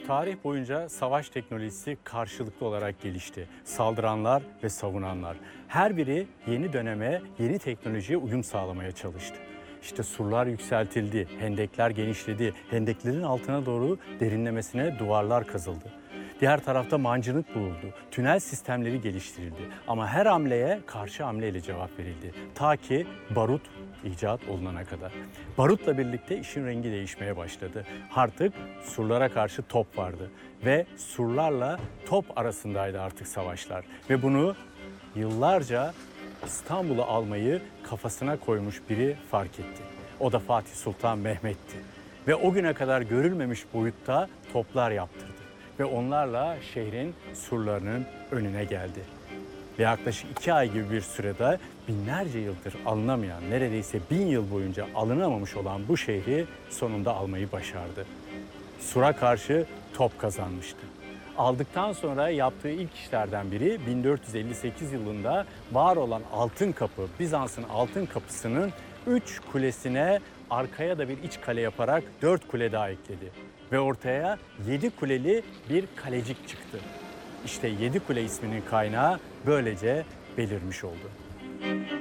Tarih boyunca savaş teknolojisi karşılıklı olarak gelişti. Saldıranlar ve savunanlar. Her biri yeni döneme, yeni teknolojiye uyum sağlamaya çalıştı. İşte surlar yükseltildi, hendekler genişledi, hendeklerin altına doğru derinlemesine duvarlar kazıldı. Diğer tarafta mancınık bulundu, tünel sistemleri geliştirildi. Ama her hamleye karşı hamleyle cevap verildi. Ta ki barut icat olunana kadar. Barutla birlikte işin rengi değişmeye başladı. Artık surlara karşı top vardı ve surlarla top arasındaydı artık savaşlar. Ve bunu yıllarca İstanbul'u almayı kafasına koymuş biri fark etti. O da Fatih Sultan Mehmet'ti. Ve o güne kadar görülmemiş boyutta toplar yaptırdı. Ve onlarla şehrin surlarının önüne geldi. Ve yaklaşık 2 ay gibi bir sürede binlerce yıldır alınamayan, neredeyse 1000 yıl boyunca alınamamış olan bu şehri sonunda almayı başardı. Sur'a karşı top kazanmıştı. Aldıktan sonra yaptığı ilk işlerden biri 1458 yılında var olan Altın Kapı, Bizans'ın Altın Kapısı'nın 3 kulesine arkaya da bir iç kale yaparak 4 kule daha ekledi. Ve ortaya 7 kuleli bir kalecik çıktı. İşte 7 Kule isminin kaynağı böylece belirmiş oldu.